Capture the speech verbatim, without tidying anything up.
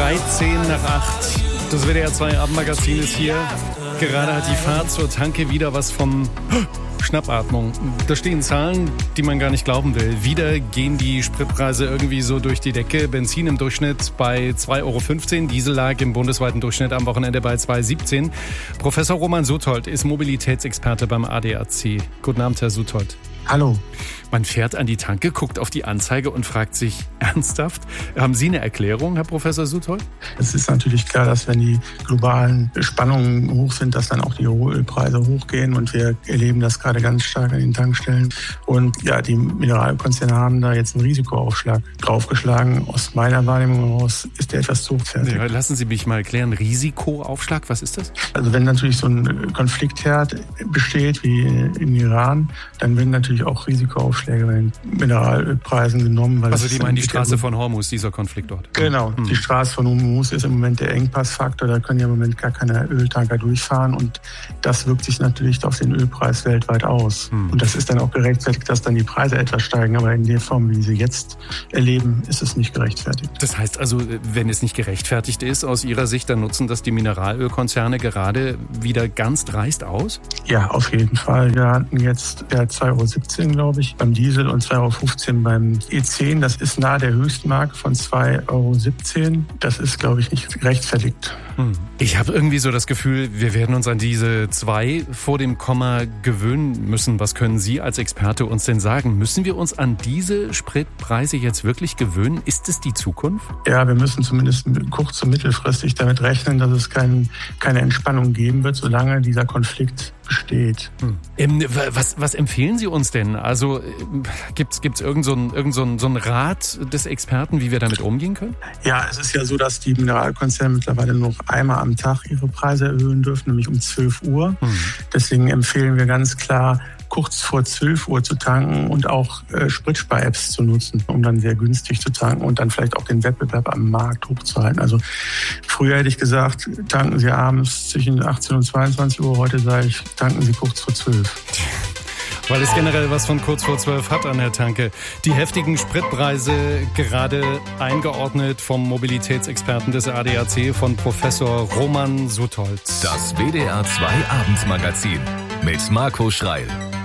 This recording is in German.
dreizehn nach acht. Das W D R zwei Abendmagazin ist hier. Gerade hat die Fahrt zur Tanke wieder was vom Schnappatmung. Da stehen Zahlen, die man gar nicht glauben will. Wieder gehen die Spritpreise irgendwie so durch die Decke. Benzin im Durchschnitt bei zwei Euro fünfzehn. Diesel lag im bundesweiten Durchschnitt am Wochenende bei zwei Euro siebzehn. Professor Roman Suthold ist Mobilitätsexperte beim A D A C. Guten Abend, Herr Suthold. Hallo. Man fährt an die Tanke, guckt auf die Anzeige und fragt sich ernsthaft, haben Sie eine Erklärung, Herr Professor Suthold? Es ist natürlich klar, dass wenn die globalen Spannungen hoch sind, dass dann auch die Ölpreise hochgehen und wir erleben das gerade ganz stark an den Tankstellen. Und ja, die Mineralkonzerne haben da jetzt einen Risikoaufschlag draufgeschlagen. Aus meiner Wahrnehmung heraus ist der etwas zu hochwertig. Ja, lassen Sie mich mal erklären, Risikoaufschlag, was ist das? Also wenn natürlich so ein Konfliktherd besteht wie in Iran, dann werden natürlich auch Risikoaufschläge bei den Mineralölpreisen genommen. Weil also die meinen die Straße von Hormuz, dieser Konflikt dort? Genau, hm. die Straße von Hormuz ist im Moment der Engpassfaktor. Da können ja im Moment gar keine Öltanker durchfahren und das wirkt sich natürlich auf den Ölpreis weltweit aus. Hm. Und das ist dann auch gerechtfertigt, dass dann die Preise etwas steigen. Aber in der Form, wie sie jetzt erleben, ist es nicht gerechtfertigt. Das heißt also, wenn es nicht gerechtfertigt ist, aus Ihrer Sicht, dann nutzen das die Mineralölkonzerne gerade wieder ganz dreist aus? Ja, auf jeden Fall. Wir hatten jetzt ja, zwei Euro siebzehn, glaube ich, beim Diesel und zwei Euro fünfzehn beim E zehn. Das ist nahe der Höchstmarke von zwei Euro siebzehn. Das ist, glaube ich, nicht gerechtfertigt. Hm. Ich habe irgendwie so das Gefühl, wir werden uns an diese zwei vor dem Komma gewöhnen müssen. Was können Sie als Experte uns denn sagen? Müssen wir uns an diese Spritpreise jetzt wirklich gewöhnen? Ist es die Zukunft? Ja, wir müssen zumindest kurz- und mittelfristig damit rechnen, dass es kein, keine Entspannung geben wird, solange dieser Konflikt besteht. Hm. Ähm, was, was empfehlen Sie uns denn? Also gibt es irgend so einen irgend so ein, so ein Rat des Experten, wie wir damit umgehen können? Ja, es ist ja so, dass die Mineralkonzerne mittlerweile nur noch einmal am Tag ihre Preise erhöhen dürfen, nämlich um zwölf Uhr. Hm. Deswegen empfehlen wir ganz klar, kurz vor zwölf Uhr zu tanken und auch äh, Spritspar-Apps zu nutzen, um dann sehr günstig zu tanken und dann vielleicht auch den Wettbewerb am Markt hochzuhalten. Also früher hätte ich gesagt, tanken Sie abends zwischen achtzehn und zweiundzwanzig Uhr. Heute sage ich, tanken Sie kurz vor zwölf. Weil es generell was von kurz vor zwölf hat an der Tanke. Die heftigen Spritpreise gerade eingeordnet vom Mobilitätsexperten des A D A C, von Professor Roman Suthold. Das W D R zwei Abendmagazin mit Marco Schreil.